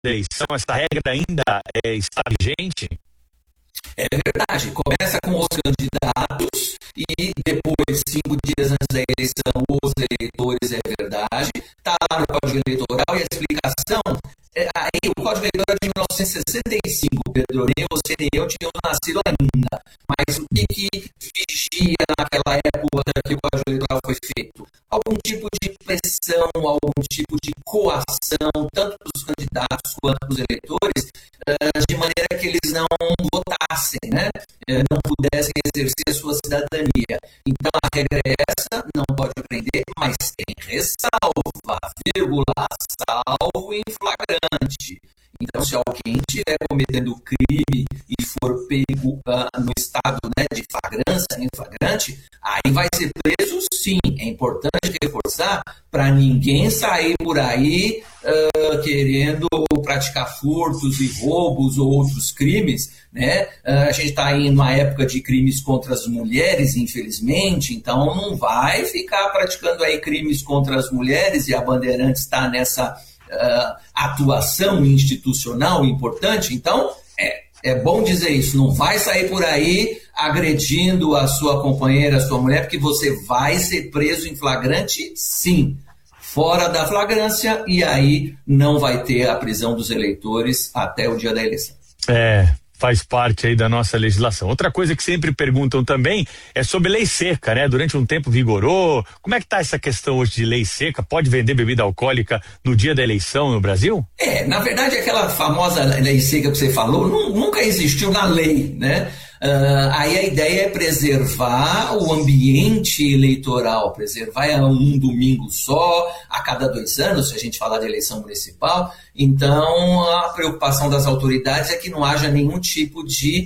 eleição, essa regra ainda está vigente? É verdade, começa com os candidatos e depois, 5 dias antes da eleição, os eleitores, é verdade. Está lá no Código Eleitoral e a explicação, aí o Código Eleitoral é de 1965, Pedro, nem você nem eu tínhamos nascido ainda. Mas o que vigia naquela época que o Código Eleitoral foi feito? Algum tipo de pressão, algum tipo de coação, tanto dos candidatos quanto dos eleitores, de maneira que eles não votassem, né? Não pudessem exercer a sua cidadania. Então a regra é essa, não pode prender, mas tem ressalva, vírgula, salvo em flagrante. Então, se alguém estiver cometendo crime e for pego no estado, né, de flagrância, em flagrante, aí vai ser preso sim. É importante reforçar para ninguém sair por aí querendo praticar furtos e roubos ou outros crimes, né? A gente está em uma época de crimes contra as mulheres, infelizmente, então não vai ficar praticando aí crimes contra as mulheres, e a Bandeirantes está nessa atuação institucional importante. Então é bom dizer isso, não vai sair por aí agredindo a sua companheira, a sua mulher, porque você vai ser preso em flagrante, sim, fora da flagrância, e aí não vai ter a prisão dos eleitores até o dia da eleição. Faz parte aí da nossa legislação. Outra coisa que sempre perguntam também é sobre lei seca, né? Durante um tempo vigorou. Como é que tá essa questão hoje de lei seca? Pode vender bebida alcoólica no dia da eleição no Brasil? Na verdade, aquela famosa lei seca que você falou nunca existiu na lei, né? Aí a ideia é preservar o ambiente eleitoral, preservar um domingo só, a cada 2 anos, se a gente falar de eleição municipal. Então, a preocupação das autoridades é que não haja nenhum tipo de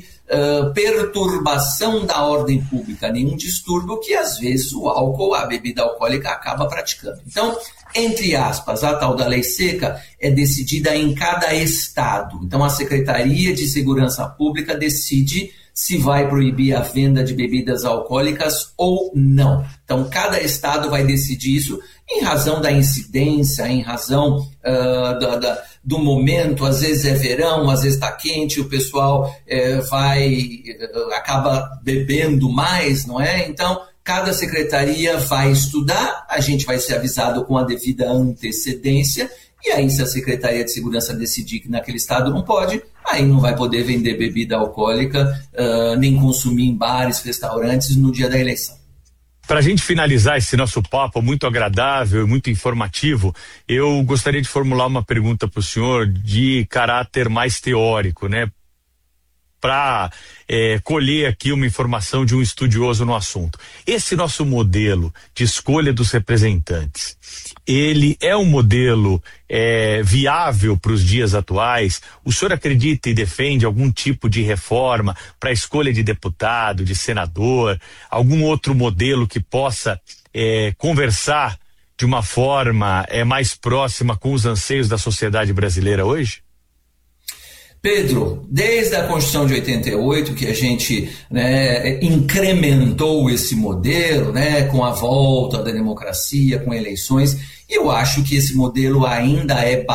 perturbação da ordem pública, nenhum distúrbio que, às vezes, o álcool, a bebida alcoólica, acaba praticando. Então, entre aspas, a tal da lei seca é decidida em cada estado. Então, a Secretaria de Segurança Pública decide se vai proibir a venda de bebidas alcoólicas ou não. Então, cada estado vai decidir isso em razão da incidência, em razão do momento. Às vezes é verão, às vezes está quente, o pessoal acaba bebendo mais, não é? Então, cada secretaria vai estudar, a gente vai ser avisado com a devida antecedência, e aí, se a Secretaria de Segurança decidir que naquele estado não pode, aí não vai poder vender bebida alcoólica, nem consumir em bares, restaurantes no dia da eleição. Para a gente finalizar esse nosso papo muito agradável e muito informativo, eu gostaria de formular uma pergunta para o senhor de caráter mais teórico, né? Para colher aqui uma informação de um estudioso no assunto. Esse nosso modelo de escolha dos representantes, ele é um modelo viável para os dias atuais? O senhor acredita e defende algum tipo de reforma para a escolha de deputado, de senador, algum outro modelo que possa conversar de uma forma mais próxima com os anseios da sociedade brasileira hoje? Pedro, desde a Constituição de 88, que a gente incrementou esse modelo, com a volta da democracia, com eleições, eu acho que esse modelo ainda é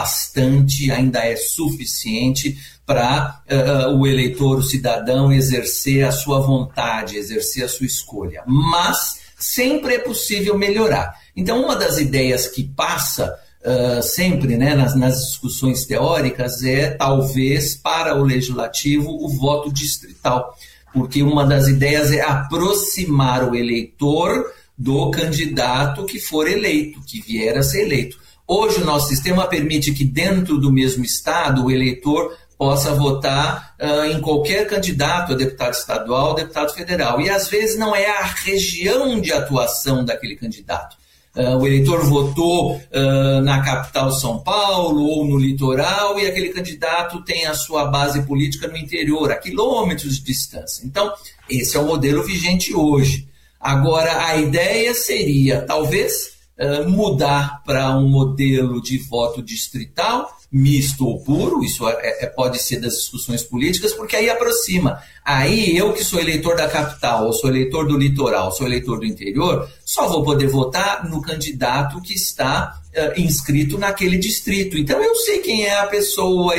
suficiente para o eleitor, o cidadão, exercer a sua vontade, exercer a sua escolha. Mas sempre é possível melhorar. Então, uma das ideias que passa sempre, nas discussões teóricas, talvez para o legislativo o voto distrital, porque uma das ideias é aproximar o eleitor do candidato que for eleito, que vier a ser eleito. Hoje o nosso sistema permite que dentro do mesmo estado o eleitor possa votar em qualquer candidato a deputado estadual, deputado federal, e às vezes não é a região de atuação daquele candidato. O eleitor votou na capital São Paulo ou no litoral, e aquele candidato tem a sua base política no interior, a quilômetros de distância. Então, esse é o modelo vigente hoje. Agora, a ideia seria, talvez, mudar para um modelo de voto distrital, misto ou puro, isso pode ser das discussões políticas, porque aí aproxima. Aí eu que sou eleitor da capital, ou sou eleitor do litoral, sou eleitor do interior, só vou poder votar no candidato que está inscrito naquele distrito. Então eu sei quem é a pessoa,